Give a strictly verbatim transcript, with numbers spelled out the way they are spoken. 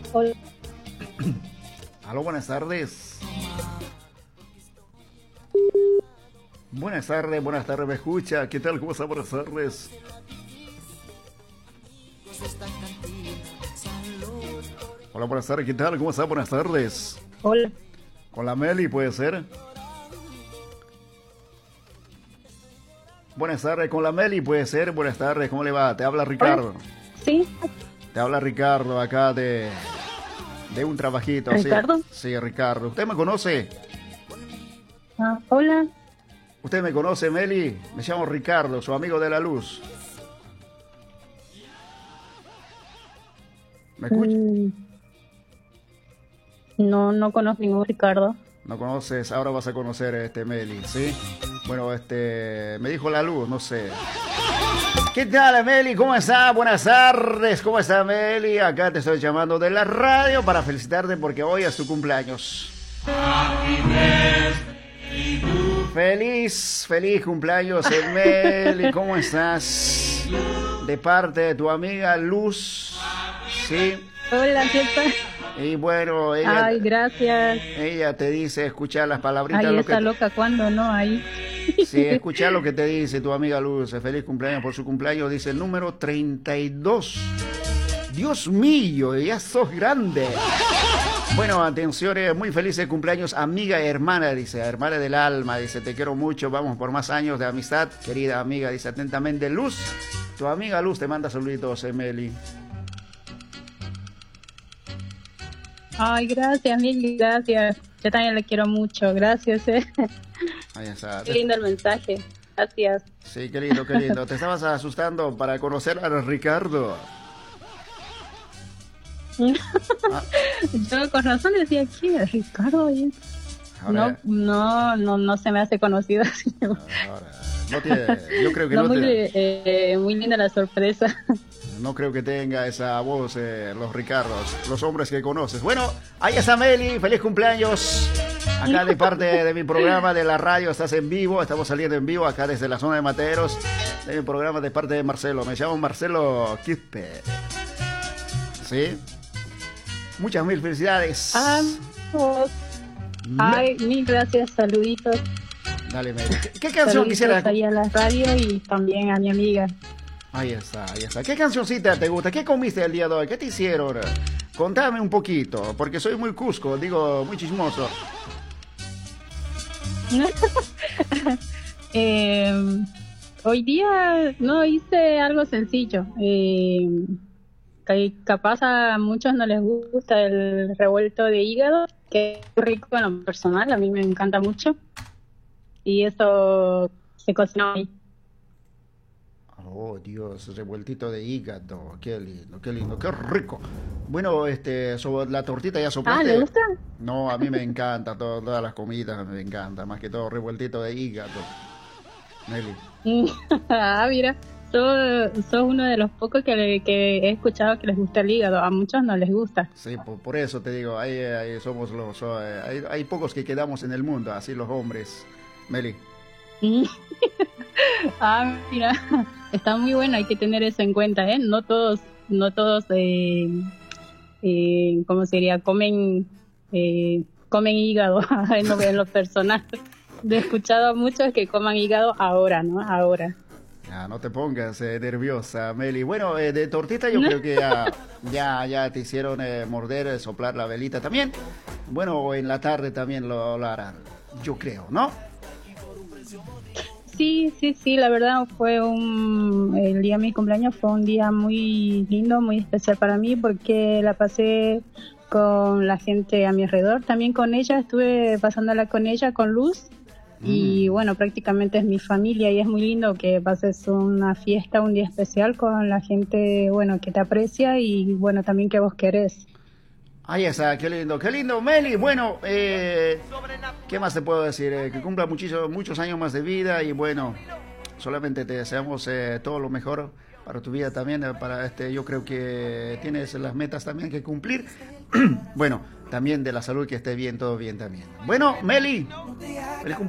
Hola. Aló, buenas tardes. Buenas tardes, buenas tardes, me escucha. ¿Qué tal? ¿Cómo está? Buenas tardes. Hola, buenas tardes, ¿qué tal? ¿Cómo está? Buenas tardes. Hola. Con la Meli, ¿puede ser? Buenas tardes, con la Meli, ¿puede ser? Buenas tardes, ¿cómo le va? Te habla Ricardo. Hola. Sí. Te habla Ricardo acá de, de un trabajito. ¿Ricardo? Sí, sí, Ricardo. ¿Usted me conoce? Ah, hola. ¿Usted me conoce, Meli? Me llamo Ricardo, su amigo de la luz. ¿Me escucha? Mm, no, no conozco ningún Ricardo. No conoces, ahora vas a conocer este Meli, ¿sí? Bueno, este, me dijo la luz, no sé. ¿Qué tal, Meli? ¿Cómo está? Buenas tardes, ¿cómo está, Meli? Acá te estoy llamando de la radio para felicitarte porque hoy es tu cumpleaños. Feliz, feliz cumpleaños, Meli, ¿cómo estás? De parte de tu amiga Luz, ¿sí? Hola, ¿qué tal? Y bueno, ella, Ay, gracias. ella te dice, escuchar las palabritas. Ay, lo está que, loca, ¿cuándo no? Ahí. sí, escucha lo que te dice tu amiga Luz. Feliz cumpleaños por su cumpleaños, dice el número treinta y dos. Dios mío, ya sos grande. Bueno, atención, eh, muy feliz cumpleaños, amiga, hermana, dice, hermana del alma, dice, te quiero mucho, vamos por más años de amistad, querida amiga, dice, atentamente, Luz. Tu amiga Luz te manda saluditos, Emily. Ay, gracias, mil gracias. Yo también le quiero mucho, gracias. Eh. Ahí está. Qué lindo el mensaje, gracias. Sí, qué lindo, qué lindo. Te estabas asustando para conocer a Ricardo. Ah. Yo con razón decía, ¿quién es Ricardo? No, no, no, no se me hace conocido. Ahora, no tiene, yo creo que no, no muy, te... eh, muy linda la sorpresa. No creo que tenga esa voz, eh, los Ricardos, los hombres que conoces. Bueno, ahí está Meli, feliz cumpleaños. Acá de parte de mi programa de la radio, estás en vivo, estamos saliendo en vivo acá desde la zona de Materos, de mi programa de parte de Marcelo. Me llamo Marcelo Quispe. ¿Sí? Muchas mil felicidades. Ah, oh. Ay, mil gracias, saluditos. Dale, Meli. ¿Qué, qué canción quisieras? Ahí a la radio y también a mi amiga. Ahí está, ahí está. ¿Qué cancioncita te gusta? ¿Qué comiste el día de hoy? ¿Qué te hicieron? Contame un poquito, porque soy muy cusco, digo, muy chismoso. eh, hoy día no hice algo sencillo. Eh, capaz a muchos no les gusta el revuelto de hígado, que es muy rico en lo personal, a mí me encanta mucho. Y eso se cocinó hoy. Oh, Dios, revueltito de hígado, qué lindo, qué lindo, qué rico. Bueno, este, sobre la tortita ya soplaste. Ah, ¿le gusta? No, a mí me encanta, todo, todas las comidas me encanta, más que todo revueltito de hígado. Nelly. Ah, mira, sos, sos uno de los pocos que, le, que he escuchado que les gusta el hígado, a muchos no les gusta. Sí, por, por eso te digo, ahí, ahí somos los, hay, hay pocos que quedamos en el mundo, así los hombres, Meli. Ah, mira, está muy bueno, hay que tener eso en cuenta, ¿eh? No todos, no todos, eh, eh, ¿cómo sería? Comen, eh, comen hígado en lo, en lo personal. He escuchado a muchos que coman hígado ahora, ¿no? Ahora. Ya, no te pongas eh, nerviosa, Meli. Bueno, eh, de tortita yo creo que ya, ya, ya te hicieron eh, morder, eh, soplar la velita también. Bueno, en la tarde también lo, lo harán, yo creo, ¿no? Sí, sí, sí, la verdad fue un, el día de mi cumpleaños fue un día muy lindo, muy especial para mí porque la pasé con la gente a mi alrededor, también con ella, estuve pasándola con ella, con Luz, mm. y bueno, prácticamente es mi familia y es muy lindo que pases una fiesta, un día especial con la gente, bueno, que te aprecia y bueno, también que vos querés. Ahí está, qué lindo, qué lindo, Meli. Bueno, eh, ¿qué más te puedo decir? Eh, que cumpla muchísimo, muchos años más de vida y bueno, solamente te deseamos eh, todo lo mejor para tu vida también. Eh, para este, yo creo que tienes las metas también que cumplir. Bueno, también de la salud, que esté bien, todo bien también. Bueno, Meli, feliz cumpleaños.